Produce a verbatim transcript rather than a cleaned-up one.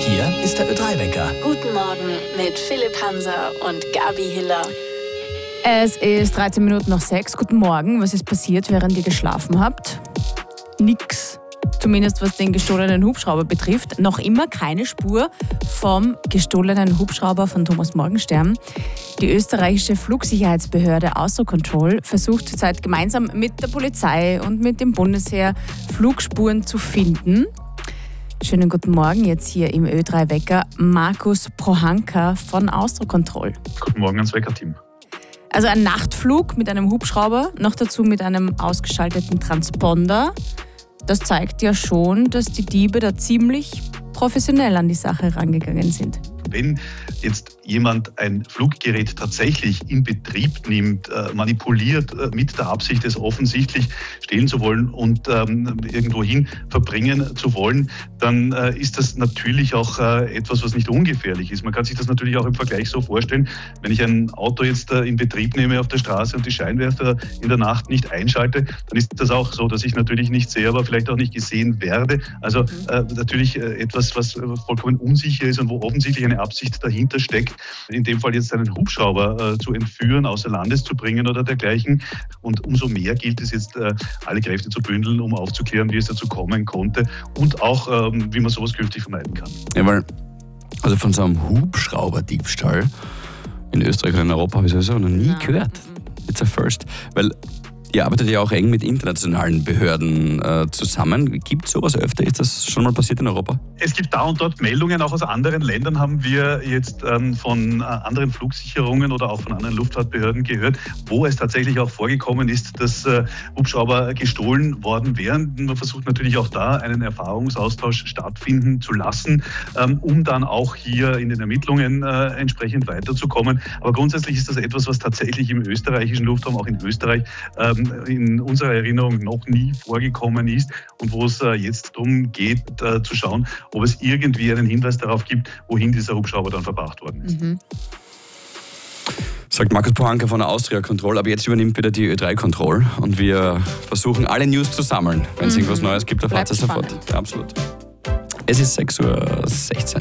Hier ist der Ö drei Wecker. Guten Morgen mit Philipp Hanser und Gabi Hiller. Es ist dreizehn Minuten nach sechs. Guten Morgen. Was ist passiert, während ihr geschlafen habt? Nix. Zumindest was den gestohlenen Hubschrauber betrifft. Noch immer keine Spur vom gestohlenen Hubschrauber von Thomas Morgenstern. Die österreichische Flugsicherheitsbehörde Eurocontrol versucht zurzeit gemeinsam mit der Polizei und mit dem Bundesheer Flugspuren zu finden. Schönen guten Morgen jetzt hier im Ö drei Wecker. Markus Prohanka von Eurocontrol. Guten Morgen ans Wecker-Team. Also ein Nachtflug mit einem Hubschrauber, noch dazu mit einem ausgeschalteten Transponder. Das zeigt ja schon, dass die Diebe da ziemlich professionell an die Sache rangegangen sind. Wenn jetzt jemand ein Fluggerät tatsächlich in Betrieb nimmt, äh, manipuliert, äh, mit der Absicht, es offensichtlich stehlen zu wollen und ähm, irgendwohin verbringen zu wollen, dann äh, ist das natürlich auch äh, etwas, was nicht ungefährlich ist. Man kann sich das natürlich auch im Vergleich so vorstellen, wenn ich ein Auto jetzt äh, in Betrieb nehme auf der Straße und die Scheinwerfer in der Nacht nicht einschalte, dann ist das auch so, dass ich natürlich nicht sehe, aber vielleicht auch nicht gesehen werde. Also äh, natürlich äh, etwas, was vollkommen unsicher ist und wo offensichtlich eine Absicht dahinter steckt, in dem Fall jetzt einen Hubschrauber äh, zu entführen, außer Landes zu bringen oder dergleichen. Und umso mehr gilt es jetzt, äh, alle Kräfte zu bündeln, um aufzuklären, wie es dazu kommen konnte und auch, ähm, wie man sowas künftig vermeiden kann. Ja, weil, also von so einem Hubschrauber-Diebstahl in Österreich oder in Europa habe ich sowieso noch nie gehört. It's a first. Weil ihr arbeitet ja auch eng mit internationalen Behörden äh, zusammen. Gibt es sowas öfter? Ist das schon mal passiert in Europa? Es gibt da und dort Meldungen, auch aus anderen Ländern haben wir jetzt ähm, von äh, anderen Flugsicherungen oder auch von anderen Luftfahrtbehörden gehört, wo es tatsächlich auch vorgekommen ist, dass äh, Hubschrauber gestohlen worden wären. Man versucht natürlich auch da einen Erfahrungsaustausch stattfinden zu lassen, ähm, um dann auch hier in den Ermittlungen äh, entsprechend weiterzukommen. Aber grundsätzlich ist das etwas, was tatsächlich im österreichischen Luftraum, auch in Österreich, ähm, in unserer Erinnerung noch nie vorgekommen ist und wo es äh, jetzt darum geht, äh, zu schauen, ob es irgendwie einen Hinweis darauf gibt, wohin dieser Hubschrauber dann verbracht worden ist. Mhm. Sagt Markus Prohanka von der Austria Control, aber jetzt übernimmt wieder die Ö drei Control und wir versuchen alle News zu sammeln. Wenn es mhm. irgendwas Neues gibt, erfahrt ihr sofort. Ja, absolut. Es ist sechs Uhr sechzehn.